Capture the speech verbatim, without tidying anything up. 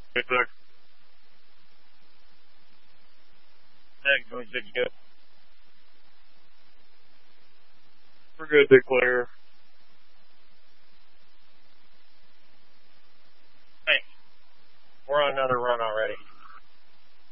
Good luck. Thanks, we should go. We're good to clear. Thanks. We're on another runoff.